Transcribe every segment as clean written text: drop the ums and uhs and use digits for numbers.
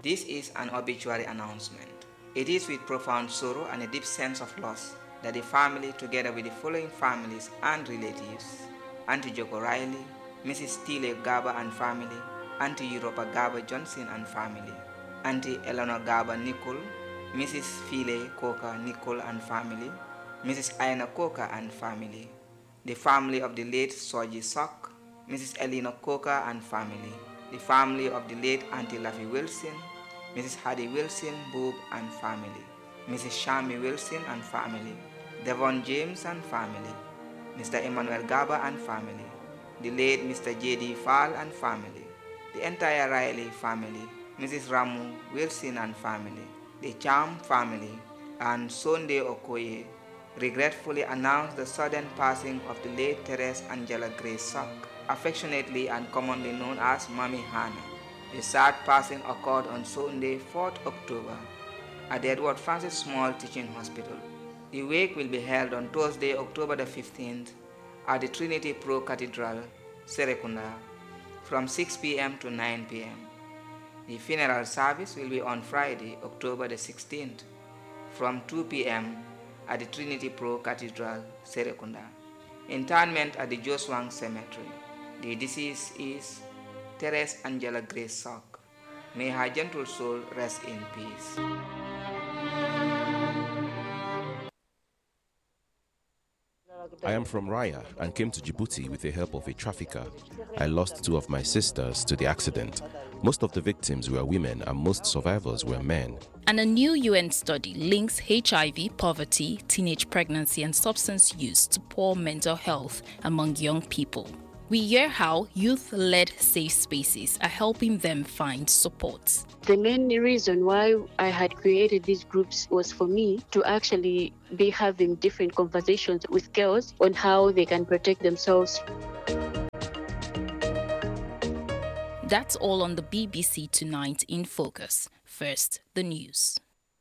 This is an obituary announcement. It is with profound sorrow and a deep sense of loss that the family, together with the following families and relatives, Auntie Joko Riley, Mrs. Tile Gaba and family, Auntie Europa Gaba Johnson and family, Auntie Eleanor Gaba Nicole, Mrs. Phile Coker Nicole and family, Mrs. Aina Coker and family, the family of the late Soji Sok, Mrs. Elena Coker and family, the family of the late Auntie Laffy Wilson, Mrs. Hattie Wilson Boob and family, Mrs. Shami Wilson and family, Devon James and family, Mr. Emmanuel Gaba and family, the late Mr. J.D. Fall and family, the entire Riley family, Mrs. Ramu Wilson and family, the Cham family, and Sunday Okoye regretfully announce the sudden passing of the late Therese Angela Grace Sock, affectionately and commonly known as Mami Hannah. The sad passing occurred on Sunday, 4th October, at the Edward Francis Small Teaching Hospital. The wake will be held on Thursday, October the 15th, at the Trinity Pro Cathedral, Serekunda, from 6 p.m. to 9 p.m. The funeral service will be on Friday, October the 16th, from 2 p.m. at the Trinity Pro Cathedral, Serekunda. Interment at the Joswang Cemetery. The deceased is Therese Angela Grace Sock. May her gentle soul rest in peace. I am from Raya and came to Djibouti with the help of a trafficker. I lost 2 of my sisters to the accident. Most of the victims were women and most survivors were men. And a new UN study links HIV, poverty, teenage pregnancy and substance use to poor mental health among young people. We hear how youth-led safe spaces are helping them find support. The main reason why I had created these groups was for me to actually be having different conversations with girls on how they can protect themselves. That's all on the BBC Tonight in Focus. First, the news.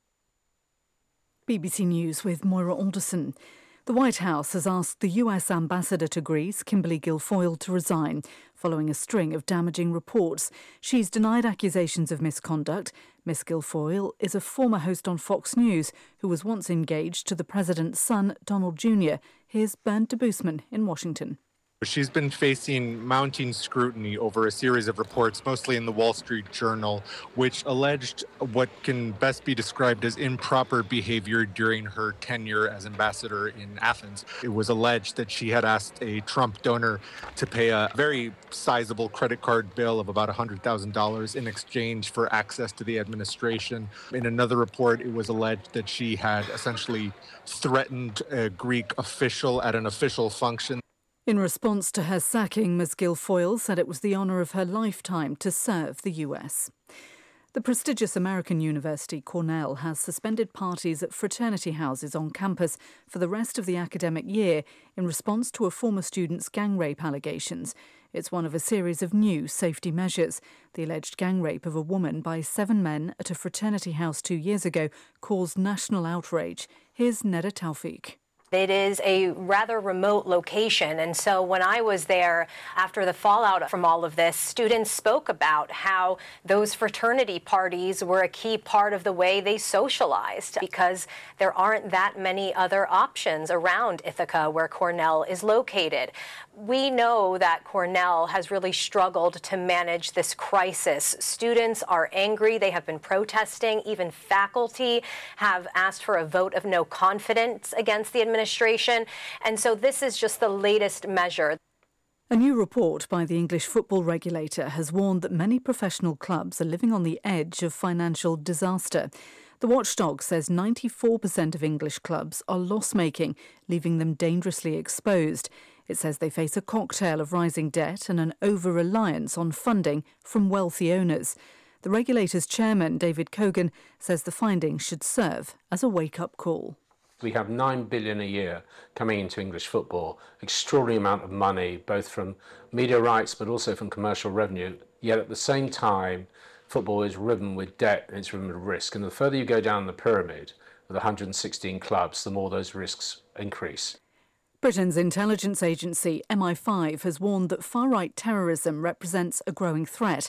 BBC News with Moira Alderson. The White House has asked the US ambassador to Greece, Kimberly Guilfoyle, to resign following a string of damaging reports. She's denied accusations of misconduct. Miss Guilfoyle is a former host on Fox News who was once engaged to the president's son, Donald Jr. Here's Bernd de Boosman in Washington. She's been facing mounting scrutiny over a series of reports, mostly in the Wall Street Journal, which alleged what can best be described as improper behavior during her tenure as ambassador in Athens. It was alleged that she had asked a Trump donor to pay a very sizable credit card bill of about $100,000 in exchange for access to the administration. In another report, it was alleged that she had essentially threatened a Greek official at an official function. In response to her sacking, Ms Guilfoyle said it was the honour of her lifetime to serve the US. The prestigious American university Cornell has suspended parties at fraternity houses on campus for the rest of the academic year in response to a former student's gang rape allegations. It's one of a series of new safety measures. The alleged gang rape of a woman by 7 men at a fraternity house 2 years ago caused national outrage. Here's Neda Taufik. It is a rather remote location, and so when I was there after the fallout from all of this, students spoke about how those fraternity parties were a key part of the way they socialized because there aren't that many other options around Ithaca where Cornell is located. We know that Cornell has really struggled to manage this crisis. Students are angry. They have been protesting. Even faculty have asked for a vote of no confidence against the administration. And so this is just the latest measure. A new report by the English football regulator has warned that many professional clubs are living on the edge of financial disaster. The watchdog says 94% of English clubs are loss-making, leaving them dangerously exposed. It says they face a cocktail of rising debt and an over-reliance on funding from wealthy owners. The regulator's chairman, David Cogan, says the findings should serve as a wake-up call. We have $9 billion a year coming into English football, extraordinary amount of money, both from media rights but also from commercial revenue. Yet at the same time, football is riven with debt and it's riven with risk. And the further you go down the pyramid with 116 clubs, the more those risks increase. Britain's intelligence agency MI5 has warned that far-right terrorism represents a growing threat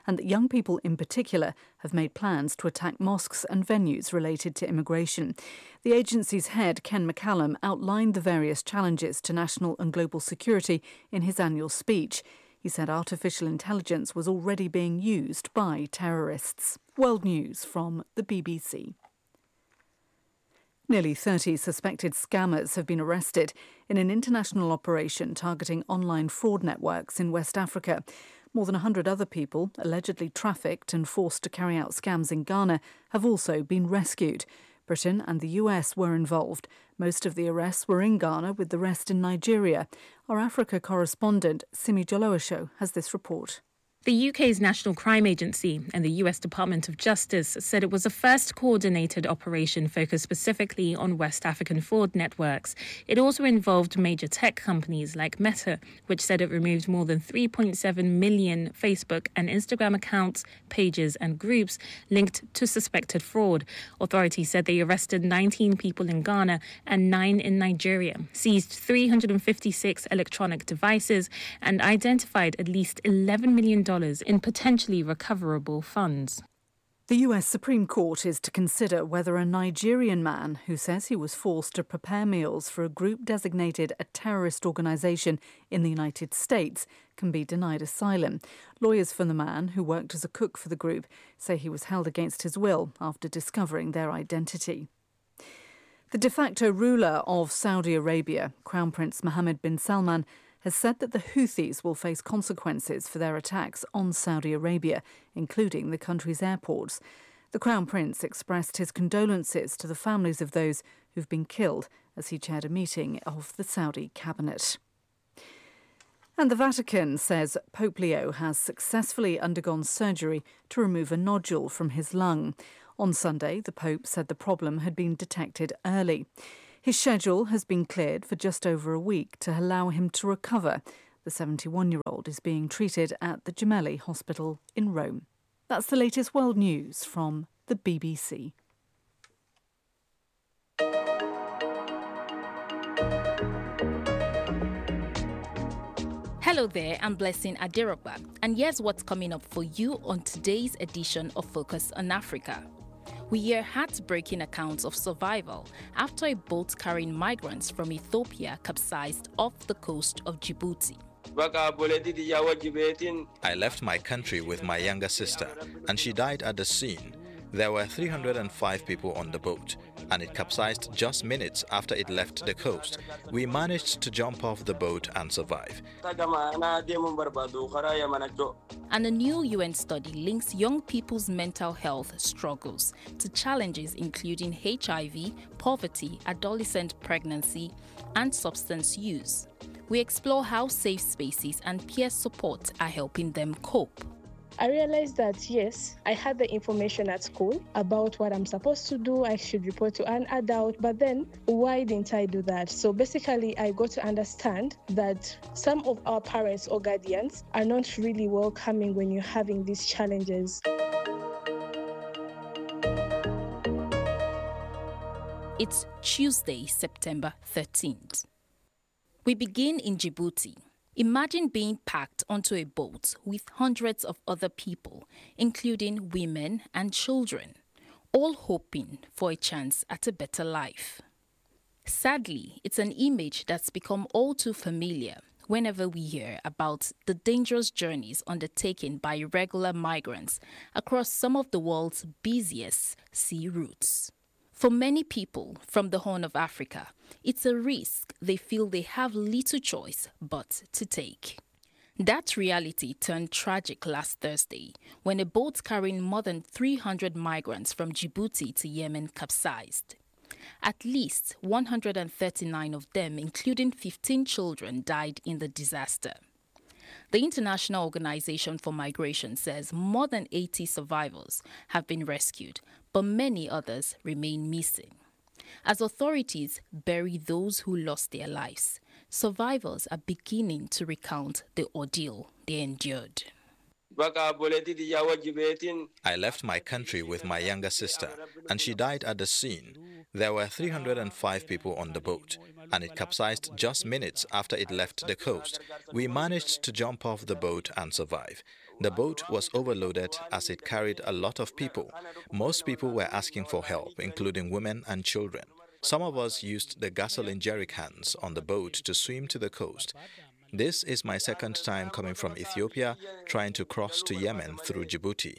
and that young people in particular have made plans to attack mosques and venues related to immigration. The agency's head, Ken McCallum, outlined the various challenges to national and global security in his annual speech. He said artificial intelligence was already being used by terrorists. World News from the BBC. Nearly 30 suspected scammers have been arrested in an international operation targeting online fraud networks in West Africa. More than 100 other people, allegedly trafficked and forced to carry out scams in Ghana, have also been rescued. Britain and the US were involved. Most of the arrests were in Ghana, with the rest in Nigeria. Our Africa correspondent, Simi Jolowasho, has this report. The UK's National Crime Agency and the US Department of Justice said it was a first coordinated operation focused specifically on West African fraud networks. It also involved major tech companies like Meta, which said it removed more than 3.7 million Facebook and Instagram accounts, pages and groups linked to suspected fraud. Authorities said they arrested 19 people in Ghana and 9 in Nigeria, seized 356 electronic devices and identified at least $11 million in potentially recoverable funds. The US Supreme Court is to consider whether a Nigerian man who says he was forced to prepare meals for a group designated a terrorist organisation in the United States can be denied asylum. Lawyers for the man, who worked as a cook for the group, say he was held against his will after discovering their identity. The de facto ruler of Saudi Arabia, Crown Prince Mohammed bin Salman, has said that the Houthis will face consequences for their attacks on Saudi Arabia, including the country's airports. The Crown Prince expressed his condolences to the families of those who've been killed as he chaired a meeting of the Saudi cabinet. And the Vatican says Pope Leo has successfully undergone surgery to remove a nodule from his lung. On Sunday, the Pope said the problem had been detected early. His schedule has been cleared for just over a week to allow him to recover. The 71-year-old is being treated at the Gemelli Hospital in Rome. That's the latest world news from the BBC. Hello there, I'm Blessing Adirogba, and here's what's coming up for you on today's edition of Focus on Africa. We hear heartbreaking accounts of survival after a boat carrying migrants from Ethiopia capsized off the coast of Djibouti. I left my country with my younger sister, and she died at the scene. There were 305 people on the boat, and it capsized just minutes after it left the coast. We managed to jump off the boat and survive. And a new UN study links young people's mental health struggles to challenges including HIV, poverty, adolescent pregnancy, and substance use. We explore how safe spaces and peer support are helping them cope. I realized that, yes, I had the information at school about what I'm supposed to do. I should report to an adult, but then why didn't I do that? So basically, I got to understand that some of our parents or guardians are not really welcoming when you're having these challenges. It's Tuesday, September 13th. We begin in Djibouti. Imagine being packed onto a boat with hundreds of other people, including women and children, all hoping for a chance at a better life. Sadly, it's an image that's become all too familiar whenever we hear about the dangerous journeys undertaken by irregular migrants across some of the world's busiest sea routes. For many people from the Horn of Africa, it's a risk they feel they have little choice but to take. That reality turned tragic last Thursday when a boat carrying more than 300 migrants from Djibouti to Yemen capsized. At least 139 of them, including 15 children, died in the disaster. The International Organization for Migration says more than 80 survivors have been rescued, but many others remain missing. As authorities bury those who lost their lives, survivors are beginning to recount the ordeal they endured. I left my country with my younger sister, and she died at the scene. There were 305 people on the boat, and it capsized just minutes after it left the coast. We managed to jump off the boat and survive. The boat was overloaded as it carried a lot of people. Most people were asking for help, including women and children. Some of us used the gasoline jerry cans on the boat to swim to the coast. This is my second time coming from Ethiopia, trying to cross to Yemen through Djibouti.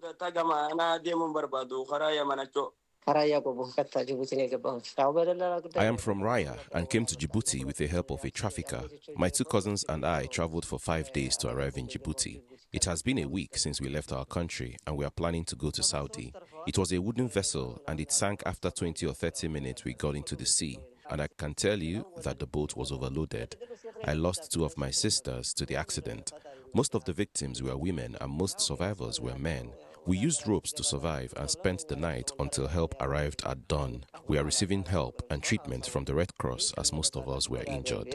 I am from Raya and came to Djibouti with the help of a trafficker. My two cousins and I traveled for 5 days to arrive in Djibouti. It has been a week since we left our country and we are planning to go to Saudi. It was a wooden vessel and it sank after 20 or 30 minutes we got into the sea. And I can tell you that the boat was overloaded. I lost 2 of my sisters to the accident. Most of the victims were women and most survivors were men. We used ropes to survive and spent the night until help arrived at dawn. We are receiving help and treatment from the Red Cross as most of us were injured.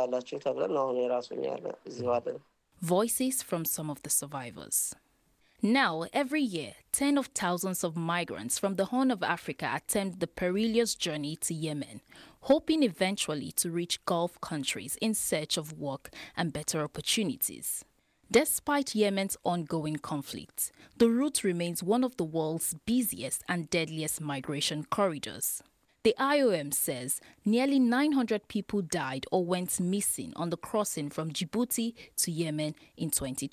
Voices from some of the survivors. Now, every year, tens of thousands of migrants from the Horn of Africa attempt the perilous journey to Yemen, hoping eventually to reach Gulf countries in search of work and better opportunities. Despite Yemen's ongoing conflict, the route remains one of the world's busiest and deadliest migration corridors. The IOM says nearly 900 people died or went missing on the crossing from Djibouti to Yemen in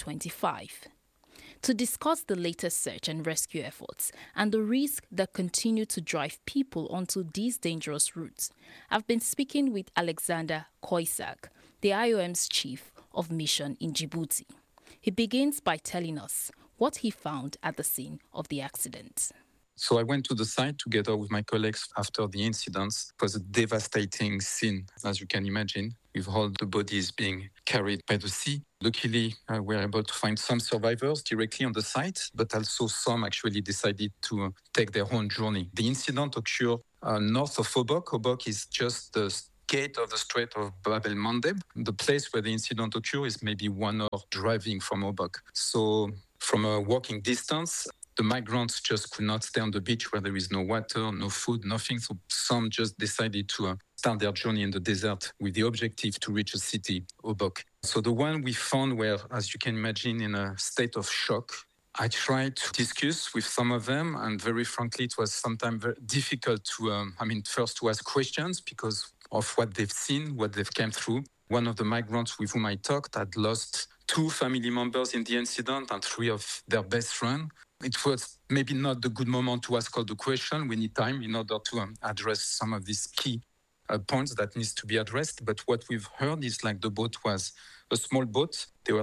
2025. To discuss the latest search and rescue efforts and the risks that continue to drive people onto these dangerous routes, I've been speaking with Alexander Koisak, the IOM's chief of mission in Djibouti. He begins by telling us what he found at the scene of the accident. So I went to the site together with my colleagues after the incidents. It was a devastating scene, as you can imagine, with all the bodies being carried by the sea. Luckily, we were able to find some survivors directly on the site, but also some actually decided to take their own journey. The incident occurred north of Obok. Obok is just the gate of the Strait of Bab el Mandeb. The place where the incident occurred is maybe 1 hour driving from Obok. So from a walking distance, the migrants just could not stay on the beach where there is no water, no food, nothing. So some just decided to start their journey in the desert with the objective to reach a city, Obok. So the one we found were, as you can imagine, in a state of shock. I tried to discuss with some of them, and very frankly, it was sometimes very difficult to, first to ask questions because of what they've seen, what they've come through. One of the migrants with whom I talked had lost 2 family members in the incident and 3 of their best friends. It was maybe not the good moment to ask all the questions. We need time in order to address some of these key points that needs to be addressed. But what we've heard is like the boat was a small boat. There were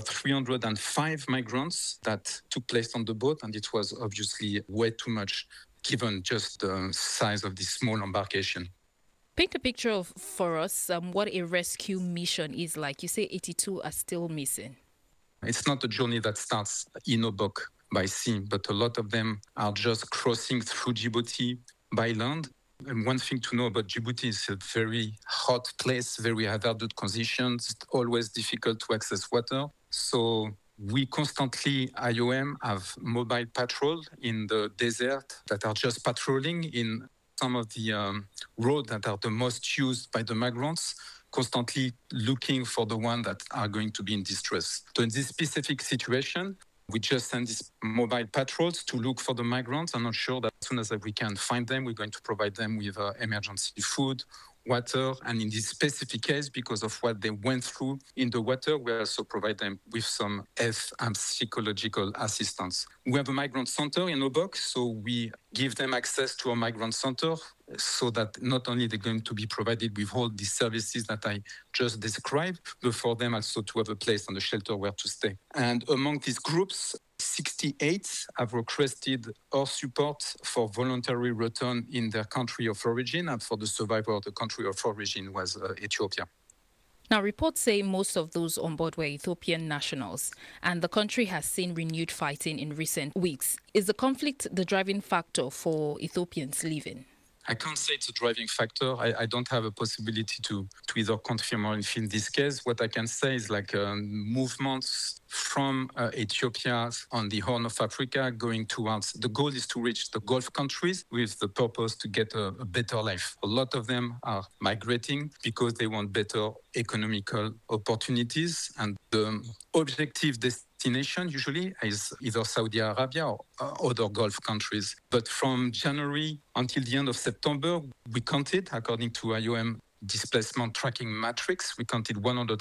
305 migrants that took place on the boat, and it was obviously way too much given just the size of this small embarkation. Paint a picture for us what a rescue mission is like. You say 82 are still missing. It's not a journey that starts in Obok by sea, but a lot of them are just crossing through Djibouti by land. And one thing to know about Djibouti is a very hot place, very hazardous conditions, always difficult to access water. So we constantly, IOM, have mobile patrol in the desert that are just patrolling in some of the roads that are the most used by the migrants, constantly looking for the ones that are going to be in distress. So in this specific situation, we just send these mobile patrols to look for the migrants and ensure that as soon as we can find them, we're going to provide them with emergency food, water, and in this specific case, because of what they went through in the water, we also provide them with some health and psychological assistance. We have a migrant center in Obok, so we give them access to a migrant center so that not only they're going to be provided with all these services that I just described, but for them also to have a place and a shelter where to stay. And among these groups, 68 have requested our support for voluntary return in their country of origin, and for the survivor of the country of origin was Ethiopia. Now, reports say most of those on board were Ethiopian nationals, and the country has seen renewed fighting in recent weeks. Is the conflict the driving factor for Ethiopians leaving? I can't say it's a driving factor. I don't have a possibility to either confirm or infirm this case. What I can say is like movements from Ethiopia on the Horn of Africa going towards, the goal is to reach the Gulf countries with the purpose to get a better life. A lot of them are migrating because they want better economical opportunities, and the objective destination destination usually is either Saudi Arabia or other Gulf countries. But from January until the end of September, we counted, according to IOM displacement tracking matrix, we counted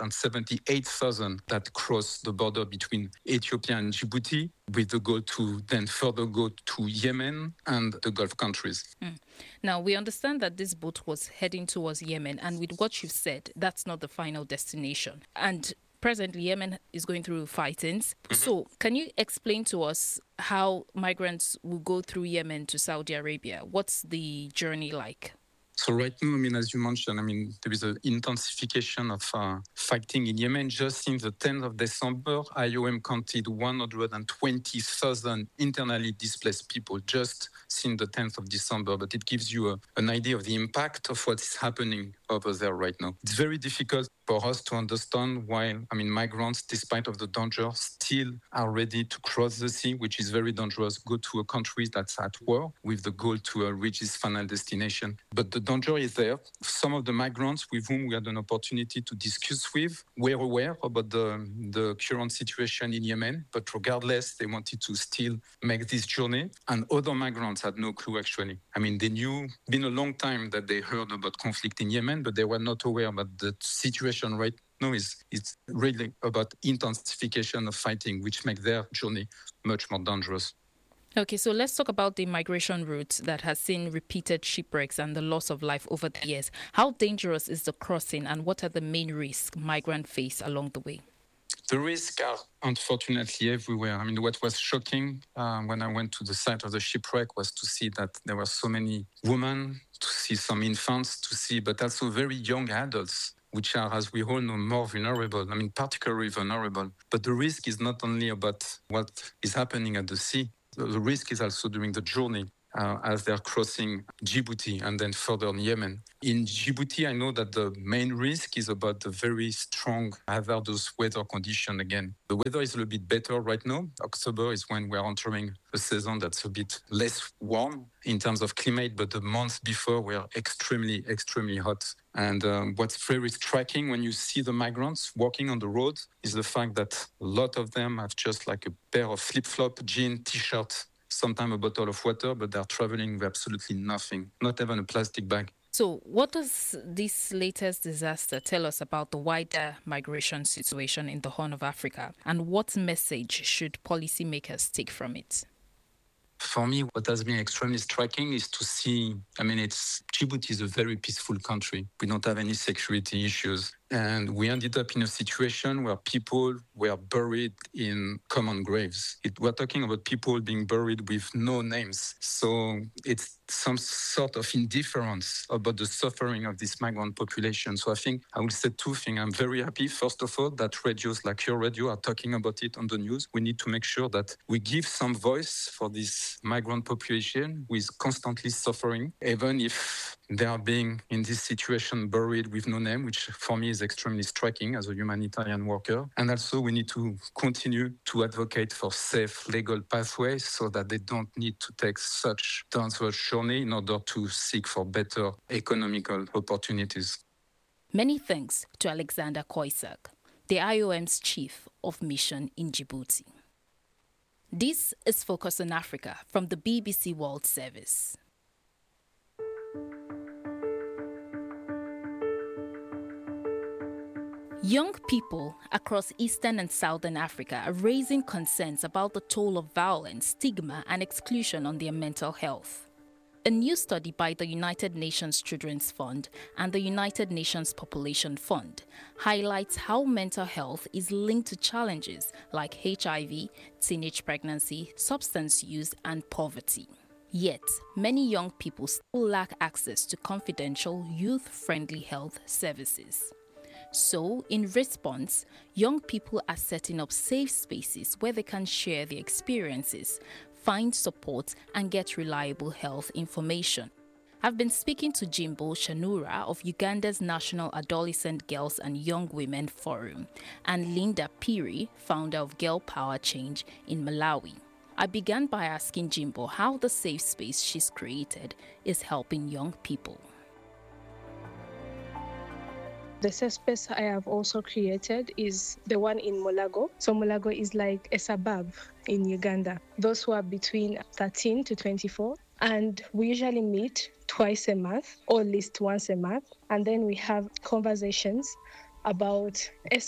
178,000 that crossed the border between Ethiopia and Djibouti, with the goal to then further go to Yemen and the Gulf countries. Now, we understand that this boat was heading towards Yemen, and with what you've said, that's not the final destination. And presently, Yemen is going through fightings. So can you explain to us how migrants will go through Yemen to Saudi Arabia? What's the journey like? So right now, as you mentioned, there is an intensification of fighting in Yemen. Just since the 10th of December, IOM counted 120,000 internally displaced people just since the 10th of December. But it gives you an idea of the impact of what is happening over there right now. It's very difficult for us to understand why, migrants, despite of the danger, still are ready to cross the sea, which is very dangerous, go to a country that's at war with the goal to reach its final destination. But the danger is there. Some of the migrants with whom we had an opportunity to discuss with were aware about the current situation in Yemen, but regardless, they wanted to still make this journey. And other migrants had no clue, actually. They knew, been a long time that they heard about conflict in Yemen, but they were not aware about the situation right now. It's really about intensification of fighting, which make their journey much more dangerous. Okay, so let's talk about the migration route that has seen repeated shipwrecks and the loss of life over the years. How dangerous is the crossing, and what are the main risks migrants face along the way? The risks are unfortunately everywhere. What was shocking when I went to the site of the shipwreck was to see that there were so many women, to see some infants, but also very young adults, which are, as we all know, more vulnerable, particularly vulnerable. But the risk is not only about what is happening at the sea. The risk is also during the journey as they're crossing Djibouti and then further in Yemen. In Djibouti, I know that the main risk is about the very strong hazardous weather condition again. The weather is a little bit better right now. October is when we're entering a season that's a bit less warm in terms of climate, but the months before were extremely, extremely hot. And what's very striking when you see the migrants walking on the road is the fact that a lot of them have just like a pair of flip-flop, jean, t-shirt, sometimes a bottle of water, but they're traveling with absolutely nothing, not even a plastic bag. So what does this latest disaster tell us about the wider migration situation in the Horn of Africa, and what message should policymakers take from it? For me, what has been extremely striking is to see, Djibouti is a very peaceful country. We don't have any security issues. And we ended up in a situation where people were buried in common graves. We're talking about people being buried with no names. So it's some sort of indifference about the suffering of this migrant population. So I think I will say two things. I'm very happy, first of all, that radios like your radio are talking about it on the news. We need to make sure that we give some voice for this migrant population who is constantly suffering, even if they are being in this situation buried with no name, which for me is extremely striking as a humanitarian worker. And also we need to continue to advocate for safe legal pathways so that they don't need to take such dangerous journey in order to seek for better economical opportunities. Many thanks to Alexander Koisak, the IOM's chief of mission in Djibouti. This is Focus on Africa from the BBC World Service. Young people across Eastern and Southern Africa are raising concerns about the toll of violence, stigma, and exclusion on their mental health. A new study by the United Nations Children's Fund and the United Nations Population Fund highlights how mental health is linked to challenges like HIV, teenage pregnancy, substance use, and poverty. Yet, many young people still lack access to confidential, youth-friendly health services. So, in response, young people are setting up safe spaces where they can share their experiences, find support, and get reliable health information. I've been speaking to Jimbo Shanura of Uganda's National Adolescent Girls and Young Women Forum and Linda Piri, founder of Girl Power Change in Malawi. I began by asking Jimbo how the safe space she's created is helping young people. The safe space I have also created is the one in Mulago. So Mulago is like a suburb in Uganda. Those who are between 13 to 24. And we usually meet twice a month, or at least once a month. And then we have conversations about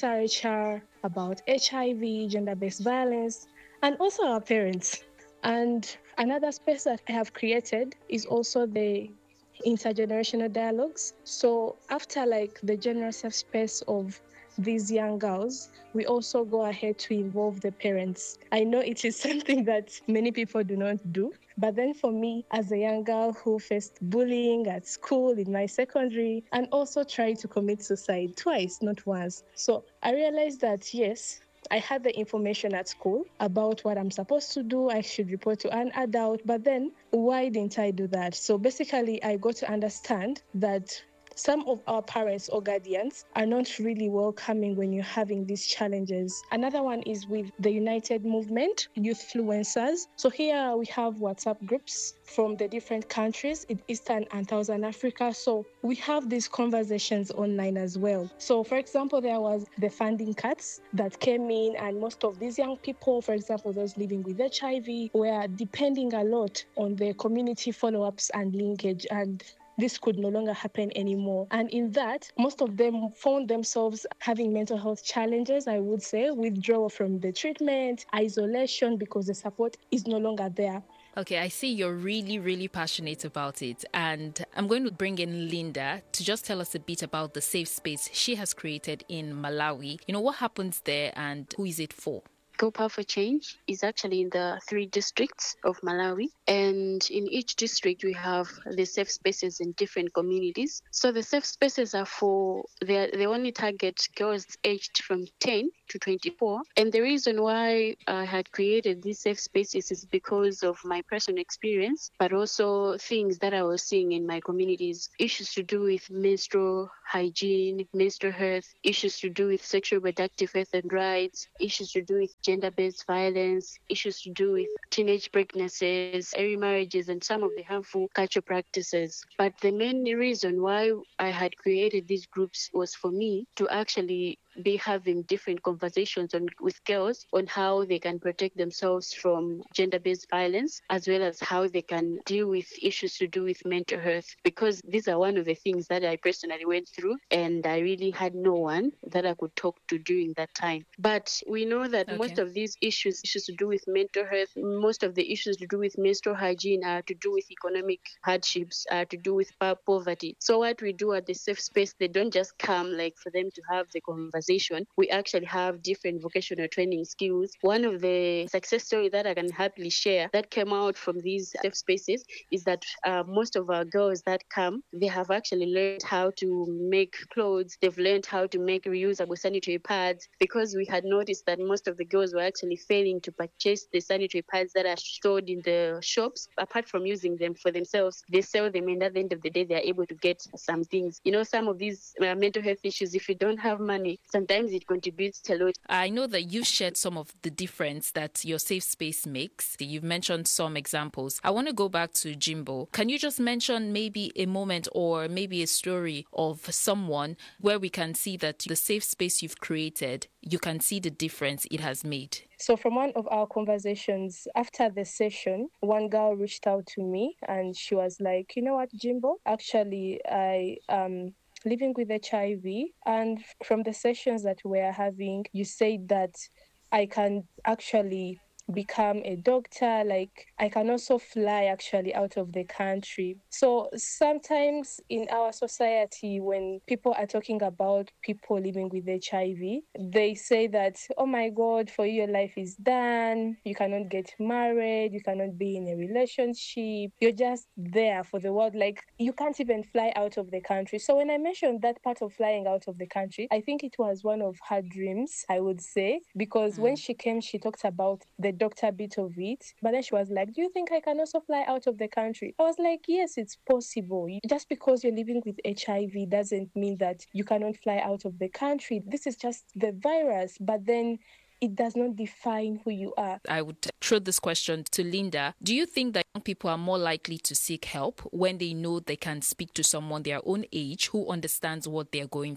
SRHR, about HIV, gender-based violence, and also our parents. And another space that I have created is also the intergenerational dialogues. So after like the general safe space of these young girls, we also go ahead to involve the parents. I know it is something that many people do not do, but then for me, as a young girl who faced bullying at school, in my secondary, and also tried to commit suicide twice, not once. So I realized that yes, I had the information at school about what I'm supposed to do. I should report to an adult, but then why didn't I do that? So basically, I got to understand that some of our parents or guardians are not really welcoming when you're having these challenges. Another one is with the United Movement, Youthfluencers. So here we have WhatsApp groups from the different countries in Eastern and Southern Africa. So we have these conversations online as well. So for example, there was the funding cuts that came in, and most of these young people, for example, those living with HIV, were depending a lot on their community follow-ups and linkage, and this could no longer happen anymore. And in that, most of them found themselves having mental health challenges, I would say, withdrawal from the treatment, isolation, because the support is no longer there. Okay, I see you're really, really passionate about it. And I'm going to bring in Linda to just tell us a bit about the safe space she has created in Malawi. You know, what happens there and who is it for? Girl Power for Change is actually in the 3 districts of Malawi, and in each district we have the safe spaces in different communities. So the safe spaces are they only target girls aged from 10 to 24, and the reason why I had created these safe spaces is because of my personal experience, but also things that I was seeing in my communities, issues to do with menstrual hygiene, menstrual health, issues to do with sexual reproductive health and rights, issues to do with gender-based violence, issues to do with teenage pregnancies, early marriages, and some of the harmful cultural practices. But the main reason why I had created these groups was for me to actually be having different conversations with girls on how they can protect themselves from gender-based violence, as well as how they can deal with issues to do with mental health, because these are one of the things that I personally went through, and I really had no one that I could talk to during that time. But we know that most of these issues to do with mental health, most of the issues to do with menstrual hygiene are to do with economic hardships, are to do with poverty. So what we do at the safe space, they don't just come like for them to have the conversation. We actually have different vocational training skills. One of the success stories that I can happily share that came out from these safe spaces is that most of our girls that come, they have actually learned how to make clothes. They've learned how to make reusable sanitary pads, because we had noticed that most of the girls were actually failing to purchase the sanitary pads that are stored in the shops. Apart from using them for themselves, they sell them, and at the end of the day, they are able to get some things. You know, some of these mental health issues, if you don't have money, sometimes it contributes a lot. I know that you shared some of the difference that your safe space makes. You've mentioned some examples. I want to go back to Jimbo. Can you just mention maybe a moment or maybe a story of someone where we can see that the safe space you've created, you can see the difference it has made? So from one of our conversations after the session, one girl reached out to me and she was like, you know what, Jimbo, actually I living with HIV, and from the sessions that we're having, you said that I can actually become a doctor, like I can also fly actually out of the country. So sometimes in our society, when people are talking about people living with HIV, they say that, oh my God, for you, your life is done. You cannot get married. You cannot be in a relationship. You're just there for the world. Like you can't even fly out of the country. So when I mentioned that part of flying out of the country, I think it was one of her dreams, I would say, because when she came, she talked about the doctor bit of it, but then she was like, do you think I can also fly out of the country? I was like, yes, it's possible. Just because you're living with HIV doesn't mean that you cannot fly out of the country. This is just the virus, but then it does not define who you are. I would throw this question to Linda. Do you think that young people are more likely to seek help when they know they can speak to someone their own age who understands what they're going through?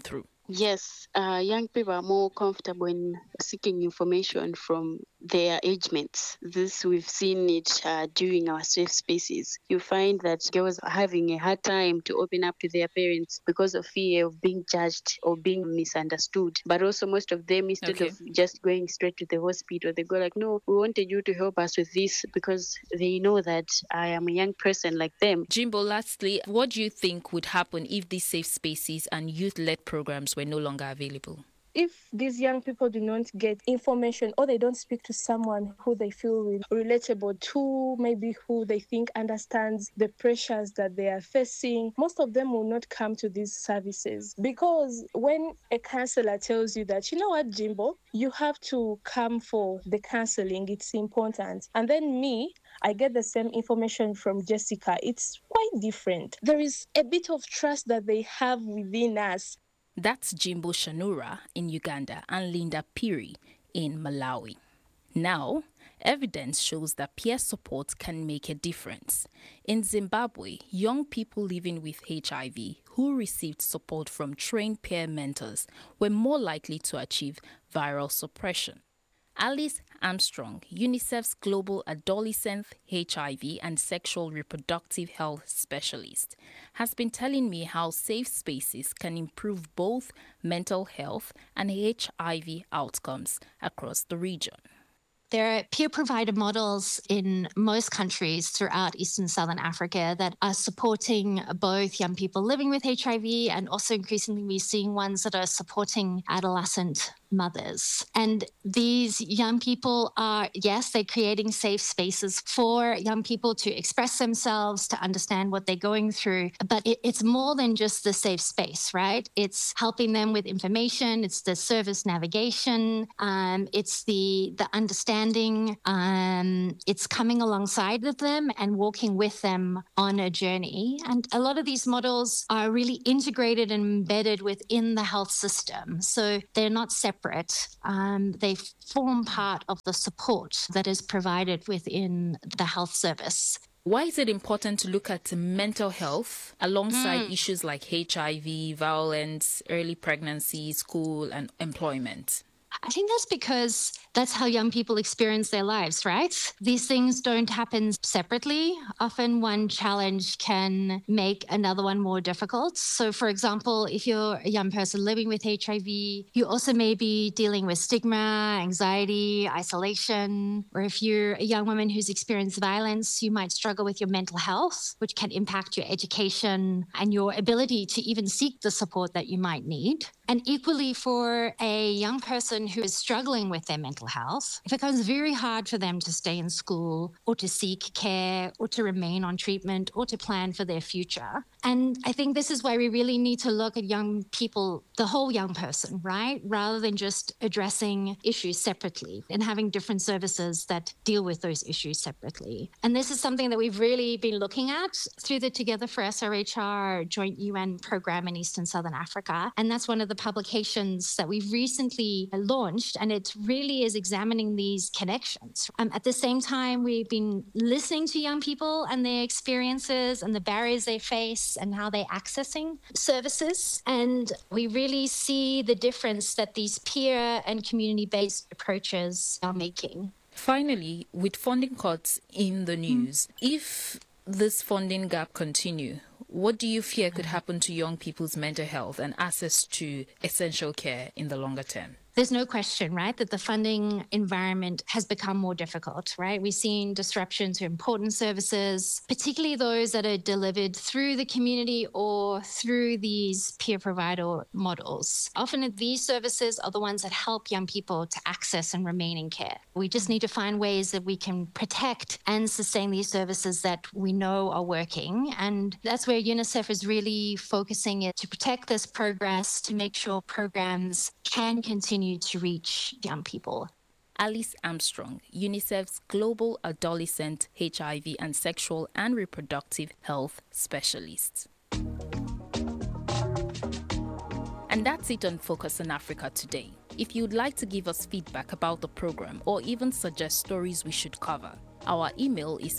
Yes, young people are more comfortable in seeking information from their age mates. This we've seen it during our safe spaces. You find that girls are having a hard time to open up to their parents because of fear of being judged or being misunderstood. But also most of them, instead of just going straight to the hospital, they go like, no, we wanted you to help us with this because they know that I am a young person like them. Jimbo, lastly, what do you think would happen if these safe spaces and youth-led programs were no longer available? If these young people do not get information or they don't speak to someone who they feel relatable to, maybe who they think understands the pressures that they are facing, most of them will not come to these services. Because when a counselor tells you that, you know what, Jimbo, you have to come for the counseling, it's important. And then I get the same information from Jessica. It's quite different. There is a bit of trust that they have within us. That's Jimbo Shanura in Uganda and Linda Piri in Malawi. Now, evidence shows that peer support can make a difference. In Zimbabwe, young people living with HIV who received support from trained peer mentors were more likely to achieve viral suppression. Alice Armstrong, UNICEF's Global Adolescent HIV and Sexual Reproductive Health Specialist, has been telling me how safe spaces can improve both mental health and HIV outcomes across the region. There are peer provider models in most countries throughout Eastern and Southern Africa that are supporting both young people living with HIV and also increasingly we're seeing ones that are supporting adolescent mothers. And these young people are, yes, they're creating safe spaces for young people to express themselves, to understand what they're going through. But it's more than just the safe space, right? It's helping them with information. It's the service navigation. It's the understanding. It's coming alongside of them and walking with them on a journey. And a lot of these models are really integrated and embedded within the health system. So they're not separate. They form part of the support that is provided within the health service. Why is it important to look at mental health alongside issues like HIV, violence, early pregnancy, school, and employment? I think that's because that's how young people experience their lives, right? These things don't happen separately. Often one challenge can make another one more difficult. So, for example, if you're a young person living with HIV, you also may be dealing with stigma, anxiety, isolation. Or if you're a young woman who's experienced violence, you might struggle with your mental health, which can impact your education and your ability to even seek the support that you might need. And equally for a young person who is struggling with their mental health, it becomes very hard for them to stay in school or to seek care or to remain on treatment or to plan for their future. And I think this is why we really need to look at young people, the whole young person, right? Rather than just addressing issues separately and having different services that deal with those issues separately. And this is something that we've really been looking at through the Together for SRHR joint UN program in Eastern Southern Africa. And that's one of the publications that we've recently launched, and it really is examining these connections. At the same time, we've been listening to young people and their experiences and the barriers they face and how they're accessing services. And we really see the difference that these peer and community-based approaches are making. Finally, with funding cuts in the news, if this funding gap continue, what do you fear could happen to young people's mental health and access to essential care in the longer term? There's no question, right, that the funding environment has become more difficult, right? We've seen disruption to important services, particularly those that are delivered through the community or through these peer provider models. Often these services are the ones that help young people to access and remain in care. We just need to find ways that we can protect and sustain these services that we know are working. And that's where UNICEF is really focusing it to protect this progress, to make sure programs can continue to reach young people. Alice Armstrong, UNICEF's Global Adolescent HIV and Sexual and Reproductive Health Specialist. And that's it on Focus on Africa today. If you'd like to give us feedback about the program or even suggest stories we should cover, our email is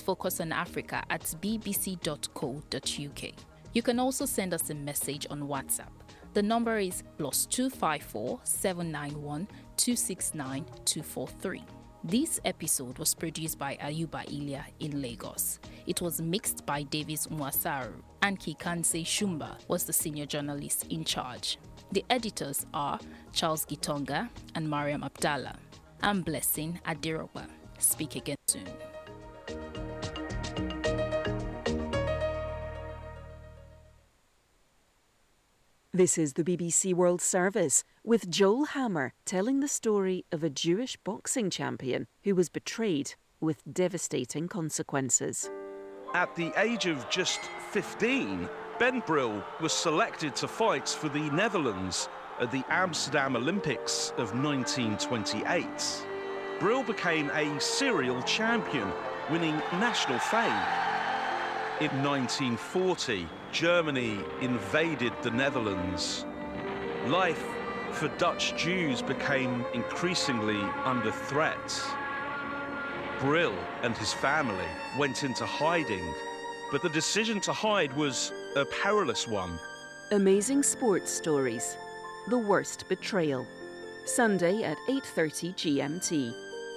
focusonafrica@bbc.co.uk. You can also send us a message on WhatsApp. The number is +254 791 269 243. This episode was produced by Ayuba Ilya in Lagos. It was mixed by Davis Mwasaru, and Kikanse Shumba was the senior journalist in charge. The editors are Charles Gitonga and Mariam Abdallah. I'm Blessing Adiroba. Speak again soon. This is the BBC World Service, with Joel Hammer telling the story of a Jewish boxing champion who was betrayed with devastating consequences. At the age of just 15, Ben Brill was selected to fight for the Netherlands at the Amsterdam Olympics of 1928. Brill became a serial champion, winning national fame. In 1940, Germany invaded the Netherlands. Life for Dutch Jews became increasingly under threat. Brill and his family went into hiding, but the decision to hide was a perilous one. Amazing sports stories. The worst betrayal. Sunday at 8:30 GMT.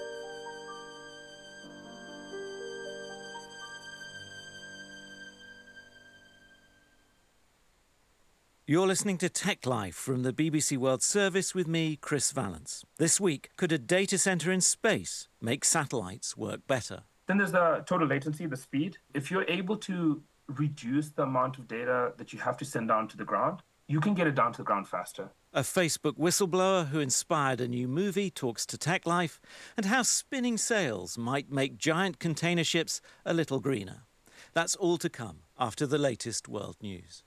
You're listening to Tech Life from the BBC World Service with me, Chris Vallance. This week, could a data centre in space make satellites work better? Then there's the total latency, the speed. If you're able to reduce the amount of data that you have to send down to the ground, you can get it down to the ground faster. A Facebook whistleblower who inspired a new movie talks to Tech Life, and how spinning sails might make giant container ships a little greener. That's all to come after the latest world news.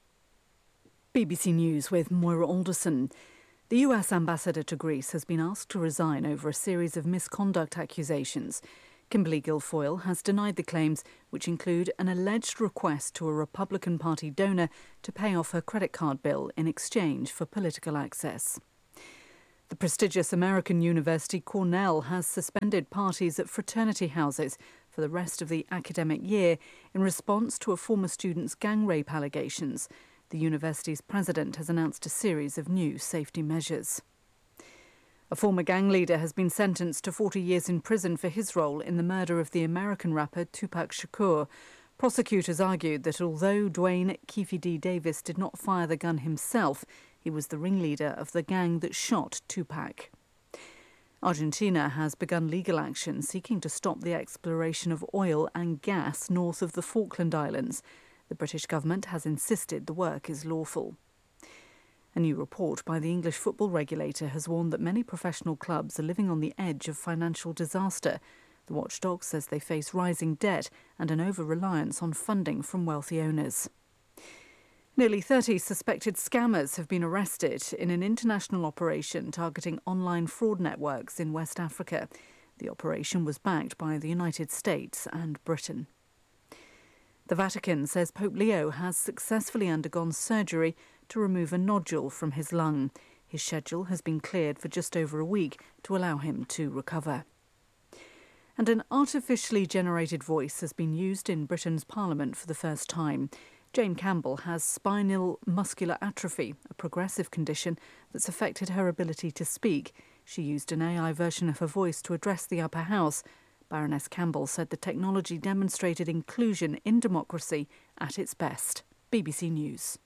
BBC News with Moira Alderson. The US ambassador to Greece has been asked to resign over a series of misconduct accusations. Kimberly Guilfoyle has denied the claims, which include an alleged request to a Republican Party donor to pay off her credit card bill in exchange for political access. The prestigious American university Cornell has suspended parties at fraternity houses for the rest of the academic year in response to a former student's gang rape allegations. The university's president has announced a series of new safety measures. A former gang leader has been sentenced to 40 years in prison for his role in the murder of the American rapper Tupac Shakur. Prosecutors argued that although Dwayne Keefe D. Davis did not fire the gun himself, he was the ringleader of the gang that shot Tupac. Argentina has begun legal action seeking to stop the exploration of oil and gas north of the Falkland Islands. The British government has insisted the work is lawful. A new report by the English football regulator has warned that many professional clubs are living on the edge of financial disaster. The watchdog says they face rising debt and an over-reliance on funding from wealthy owners. Nearly 30 suspected scammers have been arrested in an international operation targeting online fraud networks in West Africa. The operation was backed by the United States and Britain. The Vatican says Pope Leo has successfully undergone surgery to remove a nodule from his lung. His schedule has been cleared for just over a week to allow him to recover. And an artificially generated voice has been used in Britain's Parliament for the first time. Jane Campbell has spinal muscular atrophy, a progressive condition that's affected her ability to speak. She used an AI version of her voice to address the upper house. Baroness Campbell said the technology demonstrated inclusion in democracy at its best. BBC News.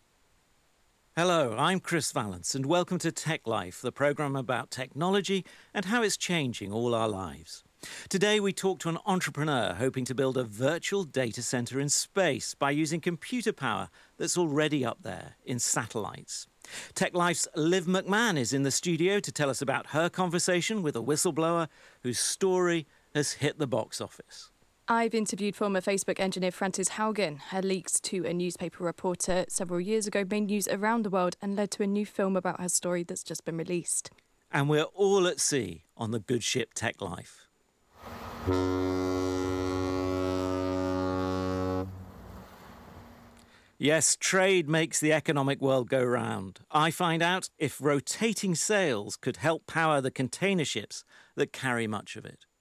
Hello, I'm Chris Vallance and welcome to Tech Life, the programme about technology and how it's changing all our lives. Today we talk to an entrepreneur hoping to build a virtual data centre in space by using computer power that's already up there in satellites. Tech Life's Liv McMahon is in the studio to tell us about her conversation with a whistleblower whose story has hit the box office. I've interviewed former Facebook engineer Frances Haugen. Her leaks to a newspaper reporter several years ago made news around the world and led to a new film about her story that's just been released. And we're all at sea on the good ship Tech Life. Yes, trade makes the economic world go round. I find out if rotating sails could help power the container ships that carry much of it.